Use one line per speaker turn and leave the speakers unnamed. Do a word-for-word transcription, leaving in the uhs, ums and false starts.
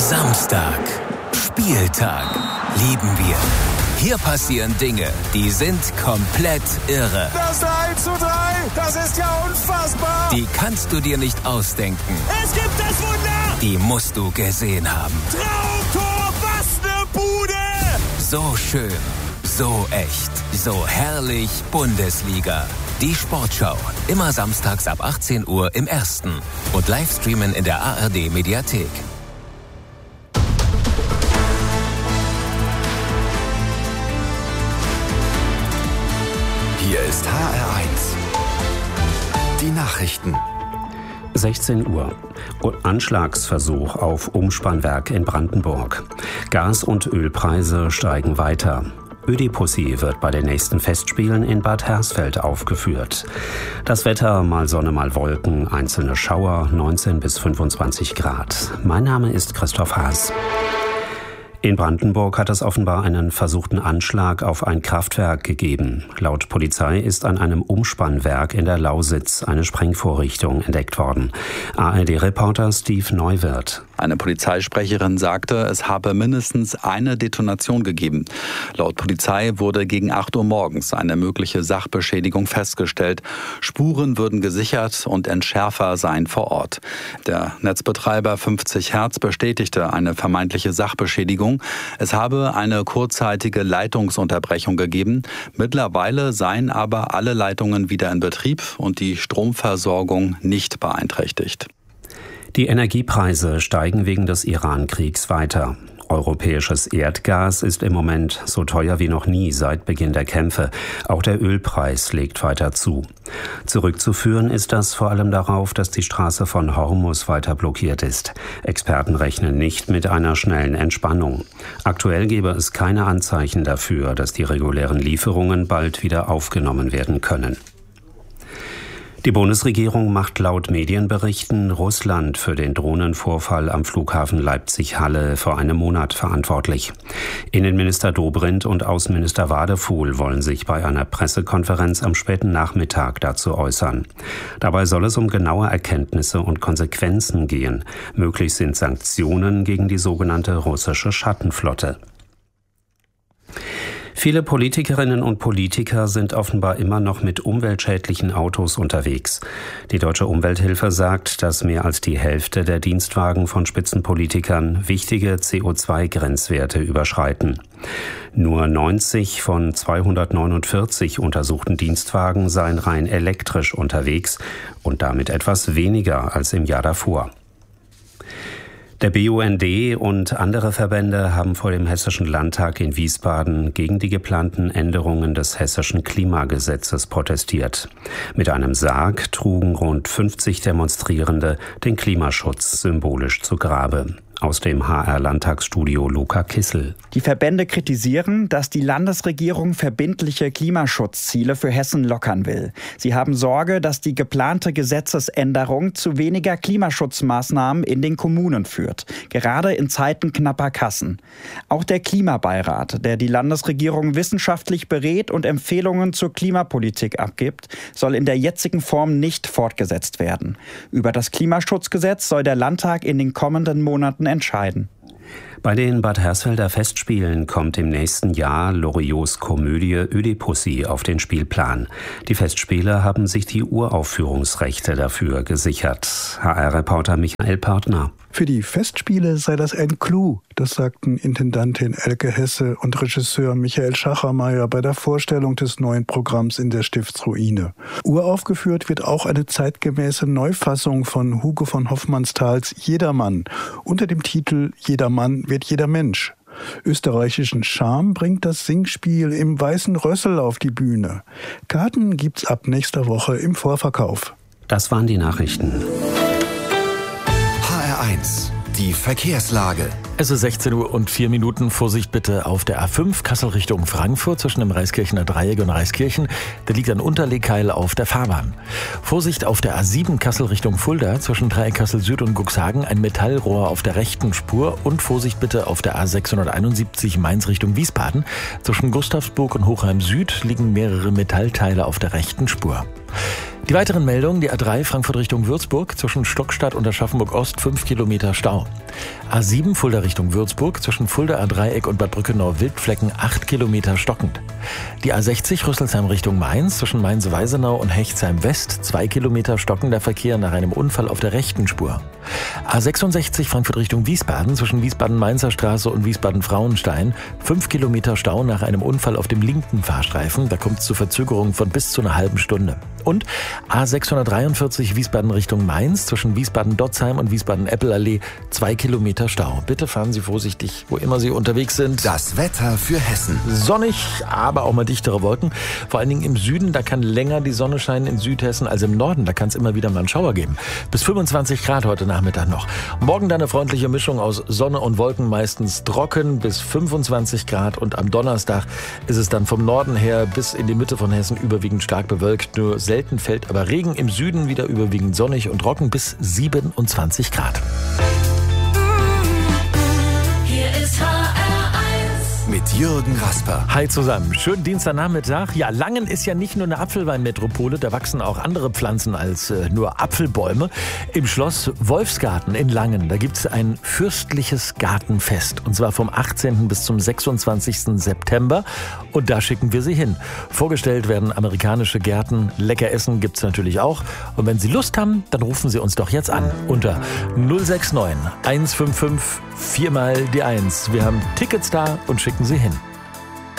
Samstag. Spieltag. Lieben wir. Hier passieren Dinge, die sind komplett irre.
Das drei zu drei, das ist ja unfassbar.
Die kannst du dir nicht ausdenken.
Es gibt das Wunder.
Die musst du gesehen haben.
Traumtor, was ne Bude.
So schön, so echt, so herrlich Bundesliga. Die Sportschau, immer samstags ab achtzehn Uhr im Ersten und Livestreamen in der A R D Mediathek.
Hier ist H R eins. Die Nachrichten.
sechzehn Uhr. Anschlagsversuch auf Umspannwerk in Brandenburg. Gas- und Ölpreise steigen weiter. Ödipussy wird bei den nächsten Festspielen in Bad Hersfeld aufgeführt. Das Wetter, mal Sonne, mal Wolken, einzelne Schauer, neunzehn bis fünfundzwanzig Grad. Mein Name ist Christoph Haas. In Brandenburg hat es offenbar einen versuchten Anschlag auf ein Kraftwerk gegeben. Laut Polizei ist an einem Umspannwerk in der Lausitz eine Sprengvorrichtung entdeckt worden. A R D-Reporter Steve Neuwirth.
Eine Polizeisprecherin sagte, es habe mindestens eine Detonation gegeben. Laut Polizei wurde gegen acht Uhr morgens eine mögliche Sachbeschädigung festgestellt. Spuren würden gesichert und Entschärfer seien vor Ort. Der Netzbetreiber fünfzig Hertz bestätigte eine vermeintliche Sachbeschädigung. Es habe eine kurzzeitige Leitungsunterbrechung gegeben. Mittlerweile seien aber alle Leitungen wieder in Betrieb und die Stromversorgung nicht beeinträchtigt.
Die Energiepreise steigen wegen des Iran-Kriegs weiter. Europäisches Erdgas ist im Moment so teuer wie noch nie seit Beginn der Kämpfe. Auch der Ölpreis legt weiter zu. Zurückzuführen ist das vor allem darauf, dass die Straße von Hormuz weiter blockiert ist. Experten rechnen nicht mit einer schnellen Entspannung. Aktuell gebe es keine Anzeichen dafür, dass die regulären Lieferungen bald wieder aufgenommen werden können. Die Bundesregierung macht laut Medienberichten Russland für den Drohnenvorfall am Flughafen Leipzig-Halle vor einem Monat verantwortlich. Innenminister Dobrindt und Außenminister Wadefuhl wollen sich bei einer Pressekonferenz am späten Nachmittag dazu äußern. Dabei soll es um genaue Erkenntnisse und Konsequenzen gehen. Möglich sind Sanktionen gegen die sogenannte russische Schattenflotte. Viele Politikerinnen und Politiker sind offenbar immer noch mit umweltschädlichen Autos unterwegs. Die Deutsche Umwelthilfe sagt, dass mehr als die Hälfte der Dienstwagen von Spitzenpolitikern wichtige C O zwei Grenzwerte überschreiten. Nur neunzig von zweihundertneunundvierzig untersuchten Dienstwagen seien rein elektrisch unterwegs und damit etwas weniger als im Jahr davor. Der B U N D und andere Verbände haben vor dem Hessischen Landtag in Wiesbaden gegen die geplanten Änderungen des Hessischen Klimagesetzes protestiert. Mit einem Sarg trugen rund fünfzig Demonstrierende den Klimaschutz symbolisch zu Grabe. Aus dem H R-Landtagsstudio Luca Kissel.
Die Verbände kritisieren, dass die Landesregierung verbindliche Klimaschutzziele für Hessen lockern will. Sie haben Sorge, dass die geplante Gesetzesänderung zu weniger Klimaschutzmaßnahmen in den Kommunen führt, gerade in Zeiten knapper Kassen. Auch der Klimabeirat, der die Landesregierung wissenschaftlich berät und Empfehlungen zur Klimapolitik abgibt, soll in der jetzigen Form nicht fortgesetzt werden. Über das Klimaschutzgesetz soll der Landtag in den kommenden Monaten entscheiden.
Bei den Bad Hersfelder Festspielen kommt im nächsten Jahr Loriots Komödie Ödipussy auf den Spielplan. Die Festspiele haben sich die Uraufführungsrechte dafür gesichert. H R-Reporter Michael Partner.
Für die Festspiele sei das ein Clou, das sagten Intendantin Elke Hesse und Regisseur Michael Schachermeier bei der Vorstellung des neuen Programms in der Stiftsruine. Uraufgeführt wird auch eine zeitgemäße Neufassung von Hugo von Hofmannsthals Jedermann unter dem Titel Jedermann wird jeder Mensch. Österreichischen Charme bringt das Singspiel im Weißen Rössel auf die Bühne. Karten gibt's ab nächster Woche im Vorverkauf.
Das waren die Nachrichten.
H R eins. Die Verkehrslage.
Es ist sechzehn Uhr und vier Minuten. Vorsicht bitte auf der A fünf Kassel Richtung Frankfurt zwischen dem Reiskirchener Dreieck und Reiskirchen. Da liegt ein Unterlegkeil auf der Fahrbahn. Vorsicht auf der A sieben Kassel Richtung Fulda zwischen Dreieck Kassel Süd und Cuxhagen. Ein Metallrohr auf der rechten Spur. Und Vorsicht bitte auf der A sechshunderteinundsiebzig Mainz Richtung Wiesbaden. Zwischen Gustavsburg und Hochheim Süd liegen mehrere Metallteile auf der rechten Spur. Die weiteren Meldungen, die A drei Frankfurt Richtung Würzburg zwischen Stockstadt und Aschaffenburg Ost fünf Kilometer Stau. A sieben Fulda Richtung Würzburg, zwischen Fulda A-Dreieck und Bad Brückenau-Wildflecken acht Kilometer stockend. Die A sechzig Rüsselsheim Richtung Mainz, zwischen Mainz-Weisenau und Hechtsheim West, zwei Kilometer stockender Verkehr nach einem Unfall auf der rechten Spur. A sechsundsechzig Frankfurt Richtung Wiesbaden, zwischen Wiesbaden-Mainzer Straße und Wiesbaden-Frauenstein, fünf Kilometer Stau nach einem Unfall auf dem linken Fahrstreifen. Da kommt es zu Verzögerungen von bis zu einer halben Stunde. Und A sechshundertdreiundvierzig Wiesbaden Richtung Mainz, zwischen Wiesbaden-Dotzheim und Wiesbaden-Eppelallee, zwei Kilometer Stau. Bitte fahren Sie vorsichtig, wo immer Sie unterwegs sind.
Das Wetter für Hessen.
Sonnig, aber auch mal dichtere Wolken. Vor allen Dingen im Süden, da kann länger die Sonne scheinen in Südhessen als im Norden. Da kann es immer wieder mal einen Schauer geben. Bis fünfundzwanzig Grad heute Nachmittag noch. Morgen dann eine freundliche Mischung aus Sonne und Wolken, meistens trocken bis fünfundzwanzig Grad. Und am Donnerstag ist es dann vom Norden her bis in die Mitte von Hessen überwiegend stark bewölkt. Nur selten fällt aber Regen. Im Süden wieder überwiegend sonnig und trocken bis siebenundzwanzig Grad.
Mit Jürgen Rasper.
Hi zusammen, schönen Dienstagnachmittag. Ja, Langen ist ja nicht nur eine Apfelweinmetropole, da wachsen auch andere Pflanzen als äh, nur Apfelbäume. Im Schloss Wolfsgarten in Langen, da gibt es ein fürstliches Gartenfest. Und zwar vom achtzehnten bis zum sechsundzwanzigsten September. Und da schicken wir Sie hin. Vorgestellt werden amerikanische Gärten, lecker Essen gibt's natürlich auch. Und wenn Sie Lust haben, dann rufen Sie uns doch jetzt an unter null sechs neun eins fünf fünf vier mal die eins. Wir haben Tickets da und schicken Sie hin.